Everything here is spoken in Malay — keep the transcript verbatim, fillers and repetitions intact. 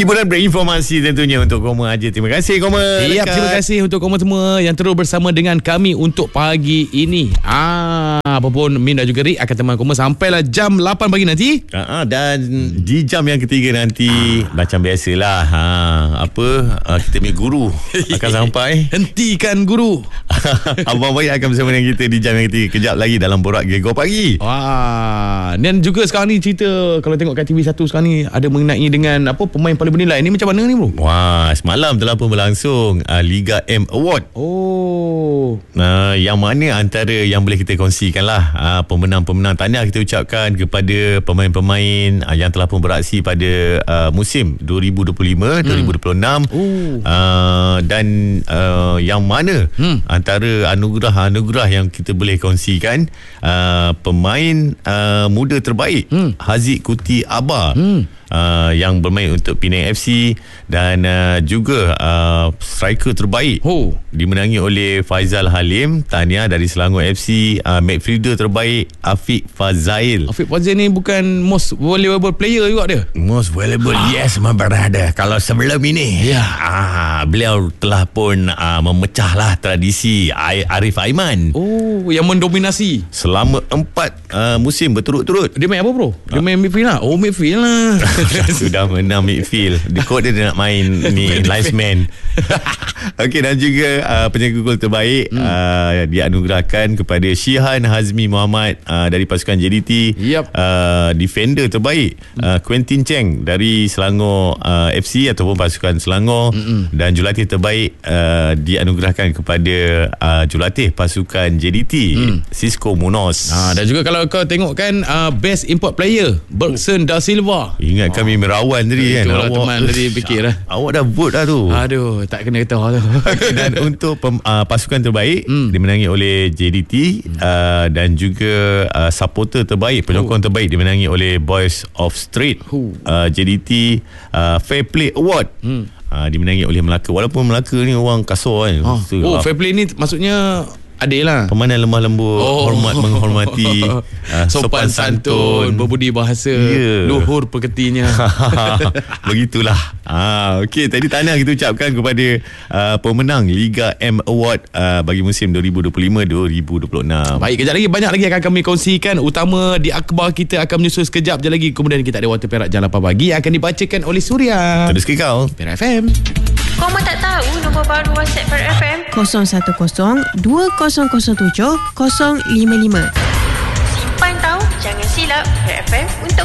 hiburan berinformasi tentunya untuk Koma aja. Terima kasih Koma. Ya, terima kasih untuk Koma semua yang terus bersama dengan kami untuk pagi ini. Ah, apapun Min dan juga Rick akan teman Koma sampailah jam lapan pagi nanti. Ah, dan di jam yang ketiga nanti ah. macam biasalah, ha, apa uh, kita punya guru akan sampai. Hentikan guru. Abang Baik akan bersama dengan kita di jam yang ketiga. Kejap lagi dalam Borak Gegar Pagi. Wah, dan juga sekarang ni cerita kalau tengok kat T V satu sekarang ni ada mengenai dengan apa pemain paling bernilai ni macam mana ni bro? Wah, semalam telah pun berlangsung uh, Liga M Award. Oh. Uh, yang mana antara yang boleh kita kongsikan lah uh, pemenang-pemenang. Tahniah kita ucapkan kepada pemain-pemain uh, yang telah pun beraksi pada uh, musim dua ribu dua puluh lima dua ribu dua puluh enam. Oh. Uh, dan uh, yang mana hmm. antara anugerah-anugerah yang kita boleh kongsikan, uh, pemain uh, muda terbaik hmm. Haziq Kuti Aba. Hmm. Uh, yang bermain untuk Penang F C dan uh, juga uh, striker terbaik oh. dimenangi oleh Faizal Halim. Tahniah dari Selangor F C. uh, Midfielder terbaik Afiq Fazail. Afiq Fazail ni bukan most valuable player juga dia? Most valuable, ah. yes my brother. Kalau sebelum ini yeah. ah, beliau telah pun uh, memecahlah tradisi Arif Aiman. Oh, yang mendominasi selama empat uh, musim berturut-turut. Dia main apa bro? Dia ah. main midfield lah. Oh, midfield lah. Sudah menang midfield. Di kod dia, dia nak main ni linesman. Okey, dan juga uh, penjaga gol terbaik hmm. uh, dianugerahkan kepada Syihan Hazmi Muhammad uh, dari pasukan J D T. Yep. Uh, defender terbaik uh, Quentin Cheng dari Selangor uh, F C ataupun pasukan Selangor. Mm-mm. Dan jurulatih terbaik uh, dianugerahkan kepada uh, jurulatih pasukan J D T, mm. Cisco Munoz. Ha, dan juga kalau kau tengok kan uh, best import player Bergson Da Silva. Ingat kami merawan tadi kan. Itulah teman tadi fikir lah. Awak dah vote dah tu. Aduh, tak kena ketawa tu. Dan untuk pem, uh, pasukan terbaik hmm. dimenangi oleh J D T, hmm. uh, dan juga uh, supporter terbaik, penyokong oh. terbaik dimenangi oleh Boys of Street. uh, J D T uh, Fair Play Award hmm. uh, dimenangi oleh Melaka. Walaupun Melaka ni orang kasar kan. Oh, oh Fair Play ni maksudnya adil lah. Pemandang lemah lembut, oh. hormat menghormati, uh, sopan, sopan santun, berbudi bahasa, yeah. luhur pekertinya. Begitulah. Ah, okey, tadi tahniah kita ucapkan kepada uh, pemenang Liga M Award uh, bagi musim dua ribu dua puluh lima dua ribu dua puluh enam. Baik, kejap lagi banyak lagi akan kami kongsikan, utama di akhbar kita akan menyusul sekejap je lagi. Kemudian kita ada Water Perak Jam lapan pagi yang akan dibacakan oleh Surya. Terus kekal Perak F M. Koma tak tahu nombor baru WhatsApp Perak F M? kosong satu kosong dua kosong kosong tujuh kosong lima lima. Simpan tahu, jangan silap. Perak F M untuk